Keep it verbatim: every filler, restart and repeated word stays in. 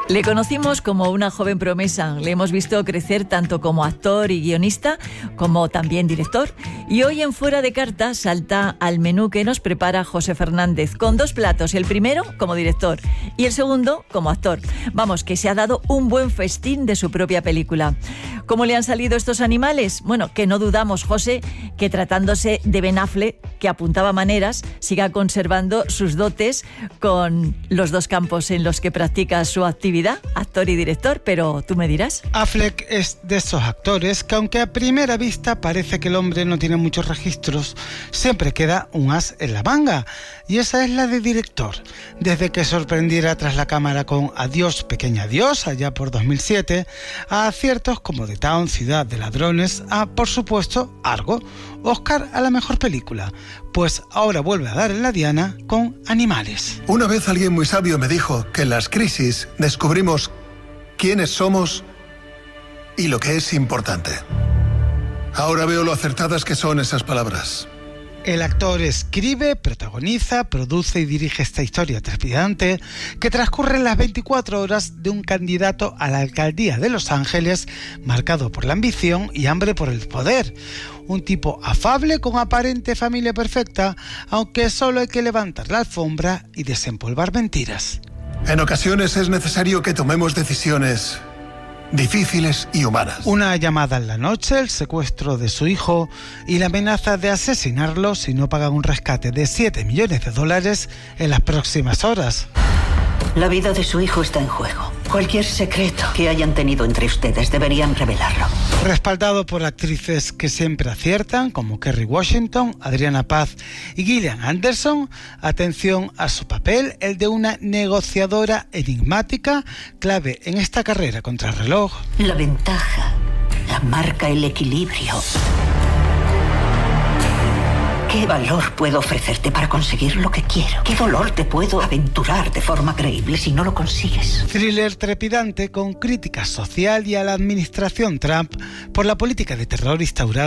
Le conocimos como una joven promesa, le hemos visto crecer tanto como actor y guionista, como también director, y hoy en Fuera de Cartas salta al menú que nos prepara José Fernández, con dos platos, el primero como director y el segundo como actor. Vamos, que se ha dado un buen festín de su propia película. ¿Cómo le han salido estos animales? Bueno, que no dudamos, José, que tratándose de Ben Affleck, que apuntaba maneras, siga conservando sus dotes con los dos campos en los que practica su actividad, actor y director, pero tú me dirás. Affleck es de esos actores que, aunque a primera vista parece que el hombre no tiene muchos registros, siempre queda un as en la manga, y esa es la de director. Desde que sorprendiera tras la cámara con Adiós, pequeña adiós, allá por dos mil siete, a aciertos como The Town, Ciudad de Ladrones, a, por supuesto, Argo, Oscar a la mejor película, pues ahora vuelve a dar en la diana con Animales. Una vez alguien muy sabio me dijo que en las crisis descubrimos quiénes somos y lo que es importante. Ahora veo lo acertadas que son esas palabras. El actor escribe, protagoniza, produce y dirige esta historia trepidante que transcurre en las veinticuatro horas de un candidato a la alcaldía de Los Ángeles marcado por la ambición y hambre por el poder. Un tipo afable con aparente familia perfecta, aunque solo hay que levantar la alfombra y desempolvar mentiras. En ocasiones es necesario que tomemos decisiones difíciles y humanas. Una llamada en la noche, el secuestro de su hijo y la amenaza de asesinarlo si no pagan un rescate de siete millones de dólares en las próximas horas. La vida de su hijo está en juego. Cualquier secreto que hayan tenido entre ustedes deberían revelarlo. Respaldado por actrices que siempre aciertan, como Kerry Washington, Adriana Paz y Gillian Anderson, atención a su papel, el de una negociadora enigmática, clave en esta carrera contra el reloj. La ventaja la marca el equilibrio. ¿Qué valor puedo ofrecerte para conseguir lo que quiero? ¿Qué dolor te puedo aventurar de forma creíble si no lo consigues? Thriller trepidante con crítica social y a la administración Trump por la política de terror instaurada